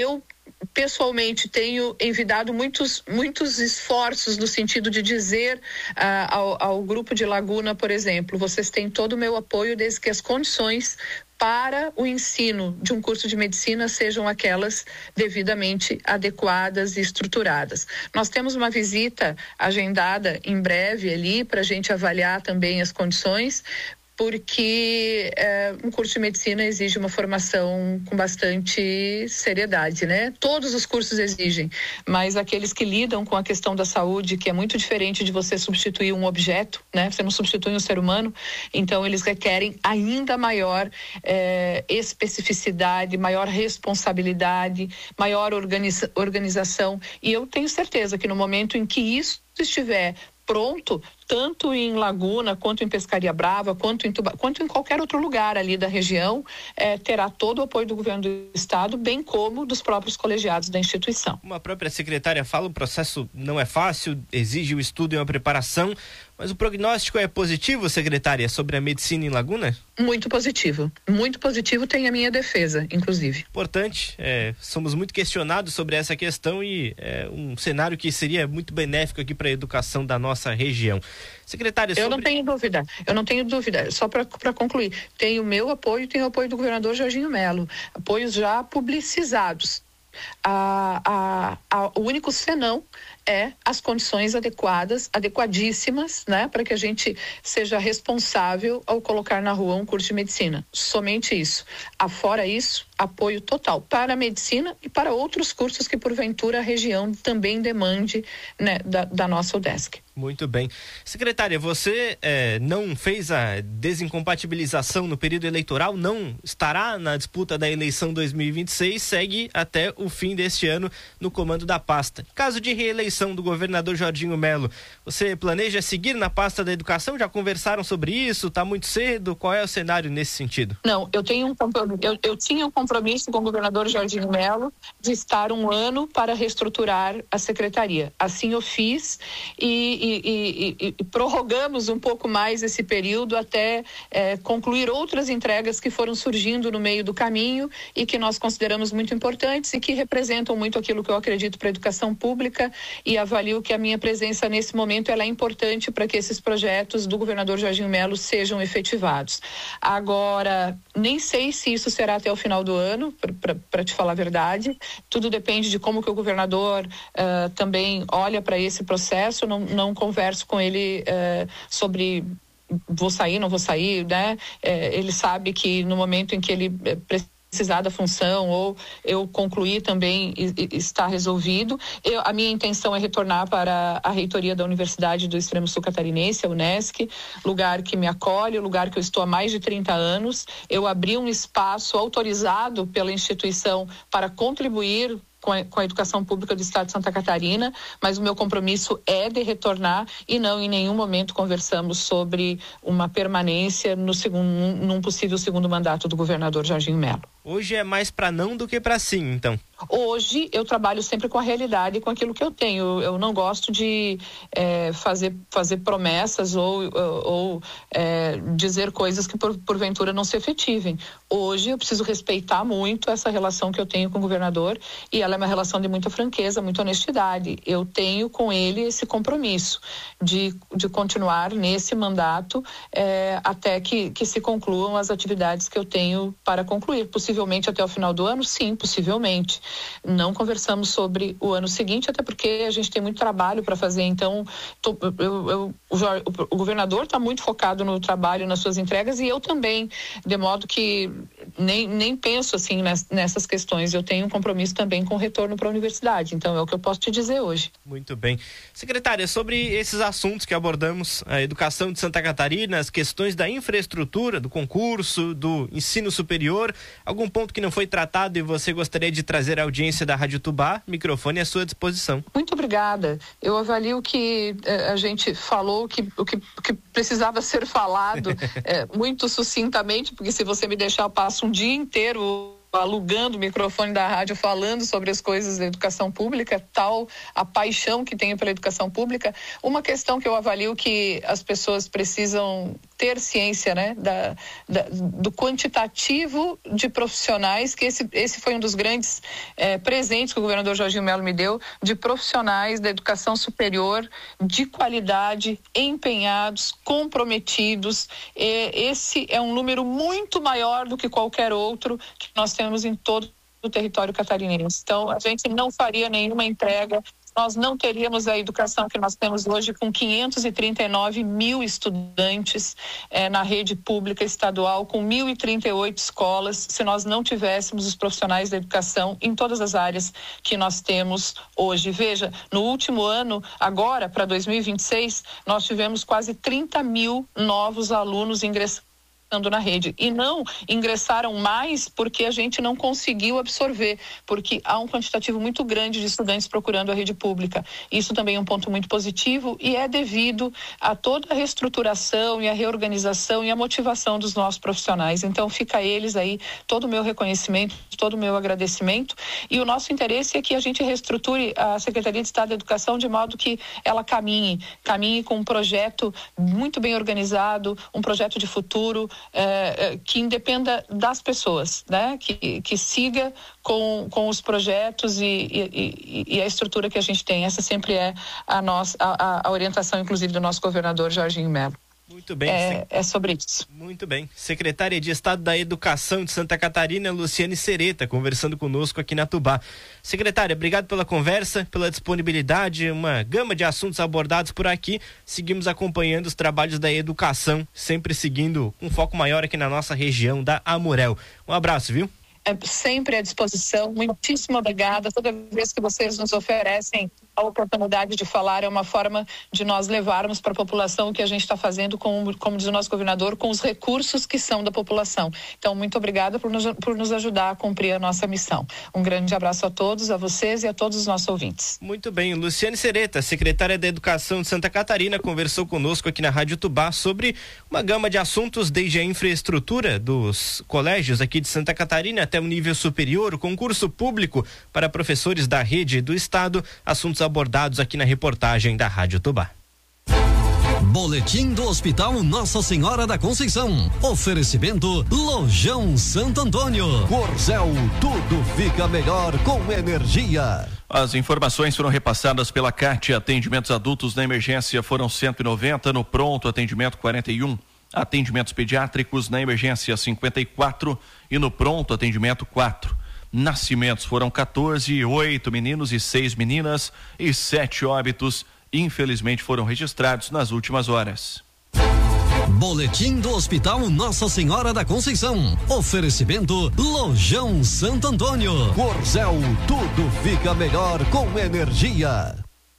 [SPEAKER 8] pessoalmente tenho envidado muitos esforços no sentido de dizer ao grupo de Laguna, por exemplo, vocês têm todo o meu apoio desde que as condições para o ensino de um curso de medicina sejam aquelas devidamente adequadas e estruturadas. Nós temos uma visita agendada em breve ali para a gente avaliar também as condições, porque um curso de medicina exige uma formação com bastante seriedade, né? Todos os cursos exigem, mas aqueles que lidam com a questão da saúde, que é muito diferente de você substituir um objeto, né? Você não substitui um ser humano, então eles requerem ainda maior especificidade, maior responsabilidade, maior organização, e eu tenho certeza que no momento em que isso estiver pronto, tanto em Laguna, quanto em Pescaria Brava, quanto em qualquer outro lugar ali da região, terá todo o apoio do governo do estado, bem como dos próprios colegiados da instituição.
[SPEAKER 7] Uma própria secretária fala, o processo não é fácil, exige o estudo e uma preparação, mas o prognóstico é positivo, secretária, sobre a medicina em Laguna?
[SPEAKER 8] Muito positivo, tem a minha defesa, inclusive.
[SPEAKER 7] Importante, somos muito questionados sobre essa questão e é um cenário que seria muito benéfico aqui para a educação da nossa região. Secretária,
[SPEAKER 8] eu não tenho dúvida, só para concluir, tem o meu apoio, tem o apoio do governador Jorginho Mello, apoios já publicizados. O único senão é as condições adequadíssimas, né, para que a gente seja responsável ao colocar na rua um curso de medicina. Somente isso. Afora isso, apoio total para a medicina e para outros cursos que porventura a região também demande, né, da nossa UDESC.
[SPEAKER 7] Muito bem. Secretária, você não fez a desincompatibilização no período eleitoral, não estará na disputa da eleição 2026, segue até o fim deste ano no comando da pasta. Caso de reeleição do governador Jorginho Mello, você planeja seguir na pasta da educação? Já conversaram sobre isso? Está muito cedo? Qual é o cenário nesse sentido?
[SPEAKER 8] Não, eu tinha um compromisso com o governador Jorginho Mello de estar um ano para reestruturar a secretaria. Assim eu fiz e prorrogamos um pouco mais esse período até concluir outras entregas que foram surgindo no meio do caminho e que nós consideramos muito importantes e que representam muito aquilo que eu acredito para a educação pública, e avalio que a minha presença nesse momento ela é importante para que esses projetos do governador Jorginho Mello sejam efetivados. Agora, nem sei se isso será até o final do ano, para te falar a verdade. Tudo depende de como que o governador também olha para esse processo. Não converso com ele sobre vou sair, não vou sair, né? Ele sabe que no momento em que ele precisar da função ou eu concluir também está resolvido. A minha intenção é retornar para a reitoria da Universidade do Extremo Sul Catarinense, a UNESCO, lugar que me acolhe, lugar que eu estou há mais de 30 anos. Eu abri um espaço autorizado pela instituição para contribuir com a educação pública do estado de Santa Catarina, mas o meu compromisso é de retornar e não em nenhum momento conversamos sobre uma permanência num possível segundo mandato do governador Jorginho Mello.
[SPEAKER 7] Hoje é mais para não do que para sim, então?
[SPEAKER 8] Hoje eu trabalho sempre com a realidade e com aquilo que eu tenho. Eu não gosto de fazer promessas ou dizer coisas que porventura não se efetivem. Hoje eu preciso respeitar muito essa relação que eu tenho com o governador e ela é uma relação de muita franqueza, muita honestidade. Eu tenho com ele esse compromisso de continuar nesse mandato até que se concluam as atividades que eu tenho para concluir. Possivelmente até o final do ano? Sim, possivelmente. Não conversamos sobre o ano seguinte, até porque a gente tem muito trabalho para fazer. Então, o governador está muito focado no trabalho, nas suas entregas, e eu também, de modo que nem penso assim nessas questões. Eu tenho um compromisso também com o retorno para a universidade. Então, é o que eu posso te dizer hoje.
[SPEAKER 7] Muito bem. Secretária, sobre esses assuntos que abordamos, a educação de Santa Catarina, as questões da infraestrutura, do concurso, do ensino superior, algum ponto que não foi tratado e você gostaria de trazer à audiência da Rádio Tubá? Microfone à sua disposição.
[SPEAKER 8] Muito obrigada. Eu avalio que a gente falou o que precisava ser falado muito sucintamente, porque se você me deixar, eu passo um dia inteiro alugando o microfone da rádio falando sobre as coisas da educação pública, tal a paixão que tenho pela educação pública. Uma questão que eu avalio que as pessoas precisam ter ciência, né, do quantitativo de profissionais, que esse foi um dos grandes presentes que o governador Jorginho Melo me deu, de profissionais da educação superior, de qualidade, empenhados, comprometidos. Esse é um número muito maior do que qualquer outro que nós temos em todo o território catarinense. Então, a gente não faria nenhuma entrega, nós não teríamos a educação que nós temos hoje com 539 mil estudantes na rede pública estadual, com 1.038 escolas, se nós não tivéssemos os profissionais da educação em todas as áreas que nós temos hoje. Veja, no último ano, agora para 2026, nós tivemos quase 30 mil novos alunos ingressando na rede, e não ingressaram mais porque a gente não conseguiu absorver, porque há um quantitativo muito grande de estudantes procurando a rede pública. Isso também é um ponto muito positivo e é devido a toda a reestruturação e a reorganização e a motivação dos nossos profissionais. Então fica a eles aí todo o meu reconhecimento, todo o meu agradecimento, e o nosso interesse é que a gente reestruture a Secretaria de Estado da Educação de modo que ela caminhe com um projeto muito bem organizado, um projeto de futuro, que independa das pessoas, né? Que siga com os projetos e a estrutura que a gente tem. Essa sempre é a orientação, inclusive, do nosso governador Jorginho Melo.
[SPEAKER 7] Muito bem.
[SPEAKER 8] É sobre isso.
[SPEAKER 7] Muito bem. Secretária de Estado da Educação de Santa Catarina, Luciane Sereta, conversando conosco aqui na Tubá. Secretária, obrigado pela conversa, pela disponibilidade, uma gama de assuntos abordados por aqui. Seguimos acompanhando os trabalhos da educação, sempre seguindo um foco maior aqui na nossa região da Amurel. Um abraço, viu?
[SPEAKER 8] Sempre à disposição. Muitíssimo obrigada. Toda vez que vocês nos oferecem a oportunidade de falar, é uma forma de nós levarmos para a população o que a gente está fazendo, como diz o nosso governador, com os recursos que são da população. Então, muito obrigada por nos ajudar a cumprir a nossa missão. Um grande abraço a todos, a vocês e a todos os nossos ouvintes.
[SPEAKER 7] Muito bem. Luciane Sereta, secretária da Educação de Santa Catarina, conversou conosco aqui na Rádio Tubá sobre uma gama de assuntos, desde a infraestrutura dos colégios aqui de Santa Catarina até o nível superior, o concurso público para professores da rede do estado, assuntos abordados aqui na reportagem da Rádio Tubá.
[SPEAKER 9] Boletim do Hospital Nossa Senhora da Conceição. Oferecimento Lojão Santo Antônio. Corcel, tudo fica melhor com energia.
[SPEAKER 3] As informações foram repassadas pela CAT. Atendimentos adultos na emergência foram 190, no pronto atendimento 41. Atendimentos pediátricos na emergência 54 e no pronto atendimento 4. Nascimentos foram 14, 8 meninos e 6 meninas e 7 óbitos, infelizmente, foram registrados nas últimas horas.
[SPEAKER 9] Boletim do Hospital Nossa Senhora da Conceição. Oferecimento Lojão Santo Antônio. Corcel, tudo fica melhor com energia.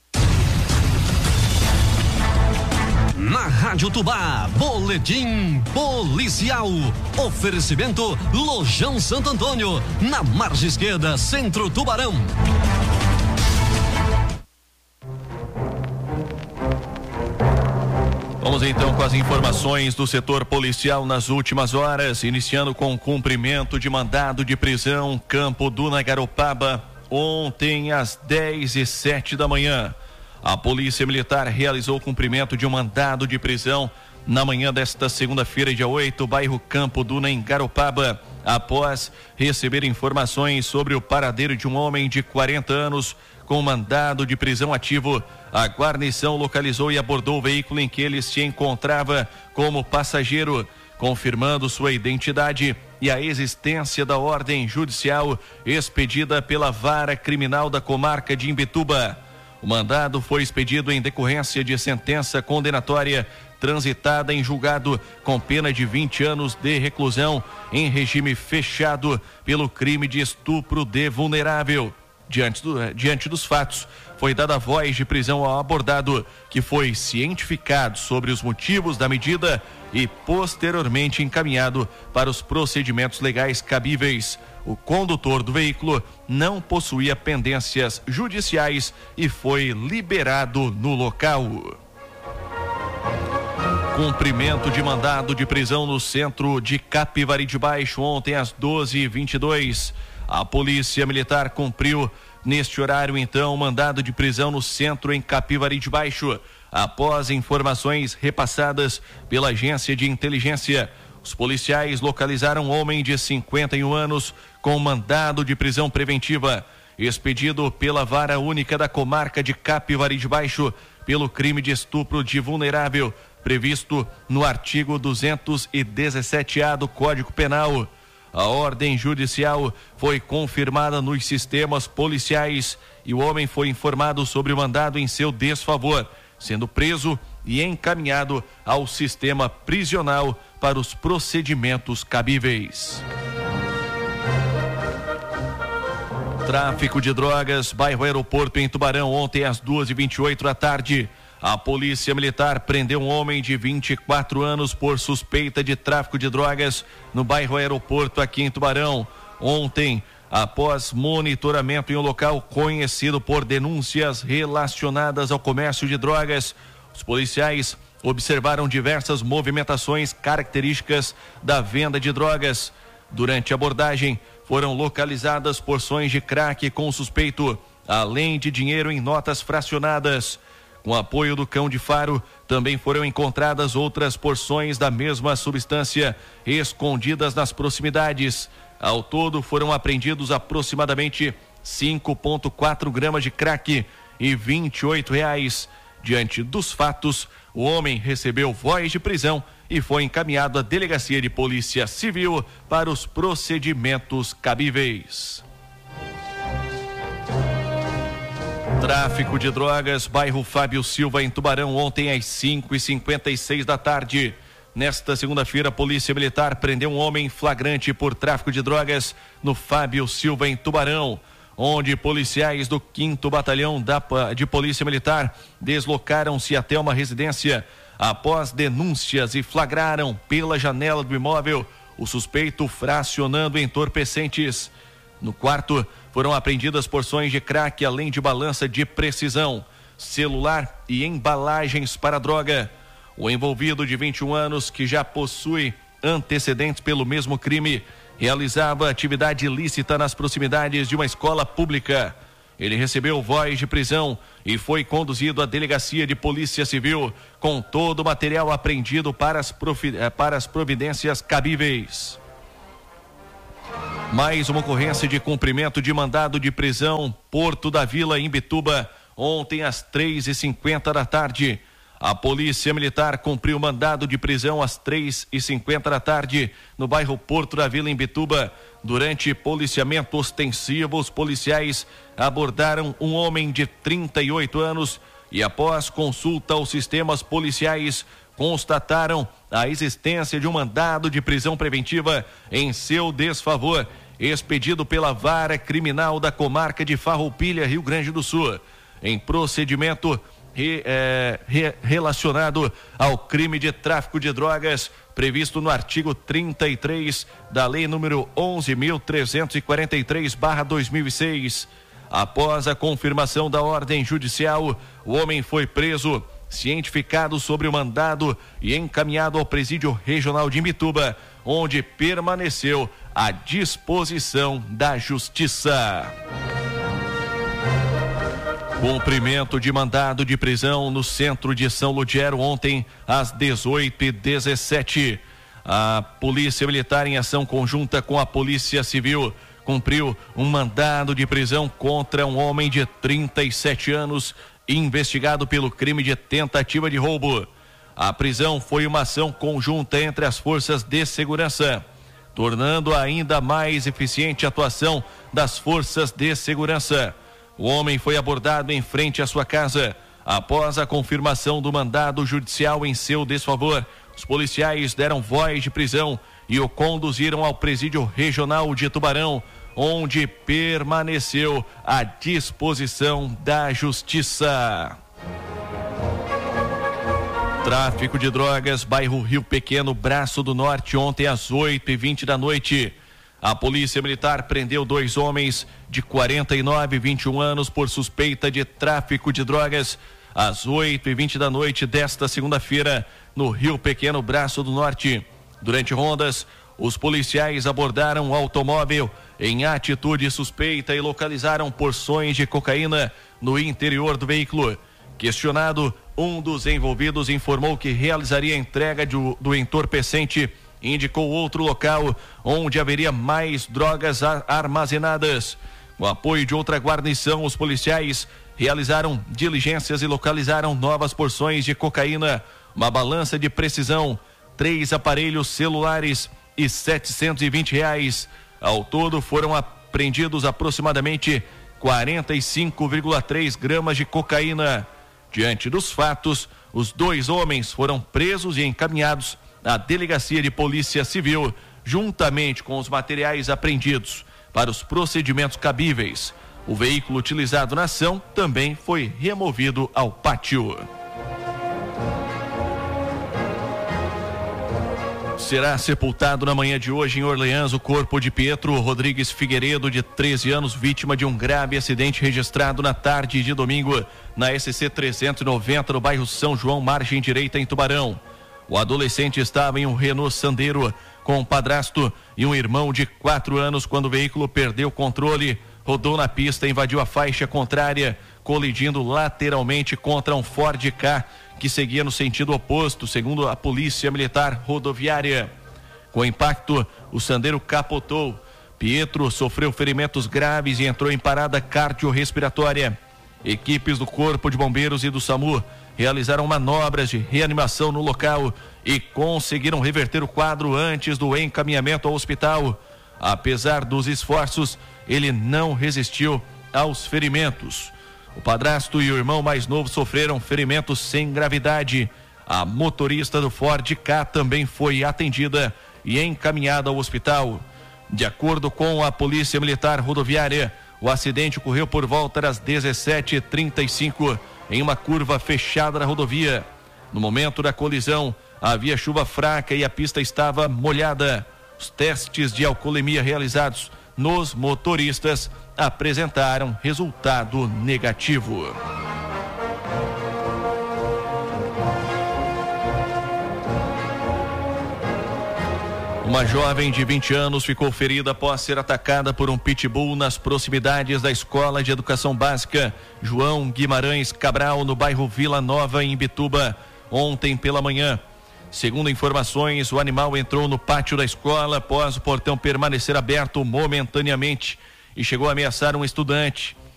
[SPEAKER 9] Na Rádio Tubá, Boletim Policial. Oferecimento Lojão Santo Antônio, na margem esquerda, Centro Tubarão.
[SPEAKER 3] Vamos então com as informações do setor policial nas últimas horas, iniciando com o cumprimento de mandado de prisão, Campo Duna, Garopaba, ontem às 10h07 da manhã. A Polícia Militar realizou o cumprimento de um mandado de prisão na manhã desta segunda-feira, dia 8, bairro Campo Duna, em Garopaba, após receber informações sobre o paradeiro de um homem de 40 anos com mandado de prisão ativo. A guarnição localizou e abordou o veículo em que ele se encontrava como passageiro, confirmando sua identidade e a existência da ordem judicial expedida pela Vara Criminal da Comarca de Imbituba. O mandado foi expedido em decorrência de sentença condenatória transitada em julgado com pena de 20 anos de reclusão em regime fechado pelo crime de estupro de vulnerável. Diante dos fatos, foi dada voz de prisão ao abordado, que foi cientificado sobre os motivos da medida e posteriormente encaminhado para os procedimentos legais cabíveis. O condutor do veículo não possuía pendências judiciais e foi liberado no local. Cumprimento de mandado de prisão no centro de Capivari de Baixo, ontem às 12h22. A Polícia Militar cumpriu neste horário, então, mandado de prisão no centro em Capivari de Baixo. Após informações repassadas pela agência de inteligência, os policiais localizaram um homem de 51 anos com mandado de prisão preventiva, expedido pela Vara Única da Comarca de Capivari de Baixo pelo crime de estupro de vulnerável, previsto no artigo 217-A do Código Penal. A ordem judicial foi confirmada nos sistemas policiais e o homem foi informado sobre o mandado em seu desfavor, sendo preso e encaminhado ao sistema prisional para os procedimentos cabíveis. Tráfico de drogas, bairro Aeroporto em Tubarão, ontem às 2h28 da tarde. A Polícia Militar prendeu um homem de 24 anos por suspeita de tráfico de drogas no bairro Aeroporto aqui em Tubarão. Ontem, após monitoramento em um local conhecido por denúncias relacionadas ao comércio de drogas, os policiais observaram diversas movimentações características da venda de drogas. Durante a abordagem, foram localizadas porções de crack com o suspeito, além de dinheiro em notas fracionadas. Com apoio do cão de faro, também foram encontradas outras porções da mesma substância escondidas nas proximidades. Ao todo, foram apreendidos aproximadamente 5,4 gramas de crack e R$28. Diante dos fatos, o homem recebeu voz de prisão e foi encaminhado à Delegacia de Polícia Civil para os procedimentos cabíveis. Tráfico de drogas, bairro Fábio Silva em Tubarão, ontem às 5h56 da tarde. Nesta segunda-feira, a Polícia Militar prendeu um homem flagrante por tráfico de drogas no Fábio Silva em Tubarão, onde policiais do 5º Batalhão de Polícia Militar deslocaram-se até uma residência após denúncias e flagraram pela janela do imóvel o suspeito fracionando entorpecentes. No quarto, foram apreendidas porções de crack, além de balança de precisão, celular e embalagens para droga. O envolvido, de 21 anos, que já possui antecedentes pelo mesmo crime, realizava atividade ilícita nas proximidades de uma escola pública. Ele recebeu voz de prisão e foi conduzido à Delegacia de Polícia Civil com todo o material apreendido para as providências cabíveis. Mais uma ocorrência de cumprimento de mandado de prisão, Porto da Vila, em Imbituba, ontem às 3h50 da tarde. A Polícia Militar cumpriu mandado de prisão às 3h50 da tarde, no bairro Porto da Vila, em Imbituba. Durante policiamento ostensivo, os policiais abordaram um homem de 38 anos e, após consulta aos sistemas policiais, constataram a existência de um mandado de prisão preventiva em seu desfavor, expedido pela Vara Criminal da Comarca de Farroupilha, Rio Grande do Sul, em procedimento relacionado ao crime de tráfico de drogas previsto no artigo 33 da Lei número 11.343/2006. Após a confirmação da ordem judicial, o homem foi preso, cientificado sobre o mandado e encaminhado ao Presídio Regional de Imbituba, onde permaneceu à disposição da Justiça. Cumprimento de mandado de prisão no centro de São Ludgero ontem às 18h17. A Polícia Militar, em ação conjunta com a Polícia Civil, cumpriu um mandado de prisão contra um homem de 37 anos, investigado pelo crime de tentativa de roubo. A prisão foi uma ação conjunta entre as forças de segurança, tornando ainda mais eficiente a atuação das forças de segurança. O homem foi abordado em frente à sua casa. Após a confirmação do mandado judicial em seu desfavor, os policiais deram voz de prisão e o conduziram ao Presídio Regional de Tubarão, onde permaneceu à disposição da Justiça. Tráfico de drogas, bairro Rio Pequeno, Braço do Norte, ontem às 8h20 da noite. A Polícia Militar prendeu 2 homens de 49 e 21 anos por suspeita de tráfico de drogas às 8h20 da noite desta segunda-feira no Rio Pequeno, Braço do Norte. Durante rondas, os policiais abordaram um automóvel em atitude suspeita e localizaram porções de cocaína no interior do veículo. Questionado, um dos envolvidos informou que realizaria a entrega do entorpecente e indicou outro local onde haveria mais drogas armazenadas. Com o apoio de outra guarnição, os policiais realizaram diligências e localizaram novas porções de cocaína, uma balança de precisão, 3 aparelhos celulares e R$720. Ao todo foram apreendidos aproximadamente 45,3 gramas de cocaína. Diante dos fatos, os 2 homens foram presos e encaminhados à Delegacia de Polícia Civil, juntamente com os materiais apreendidos, para os procedimentos cabíveis. O veículo utilizado na ação também foi removido ao pátio. Será sepultado na manhã de hoje em Orleans o corpo de Pietro Rodrigues Figueiredo, de 13 anos, vítima de um grave acidente registrado na tarde de domingo na SC 390, no bairro São João, margem direita, em Tubarão. O adolescente estava em um Renault Sandero com um padrasto e um irmão de 4 anos quando o veículo perdeu o controle, rodou na pista e invadiu a faixa contrária, colidindo lateralmente contra um Ford Ka que seguia no sentido oposto, segundo a Polícia Militar Rodoviária. Com o impacto, o Sandero capotou. Pietro sofreu ferimentos graves e entrou em parada cardiorrespiratória. Equipes do Corpo de Bombeiros e do SAMU realizaram manobras de reanimação no local e conseguiram reverter o quadro antes do encaminhamento ao hospital. Apesar dos esforços, ele não resistiu aos ferimentos. O padrasto e o irmão mais novo sofreram ferimentos sem gravidade. A motorista do Ford Ka também foi atendida e encaminhada ao hospital. De acordo com a Polícia Militar Rodoviária, o acidente ocorreu por volta das 17h35 em uma curva fechada na rodovia. No momento da colisão, havia chuva fraca e a pista estava molhada. Os testes de alcoolemia realizados nos motoristas apresentaram resultado negativo. Uma jovem de 20 anos ficou ferida após ser atacada por um pitbull nas proximidades da Escola de Educação Básica João Guimarães Cabral, no bairro Vila Nova, em Imbituba, ontem pela manhã. Segundo informações, o animal entrou no pátio da escola após o portão permanecer aberto momentaneamente e chegou a ameaçar um estudante.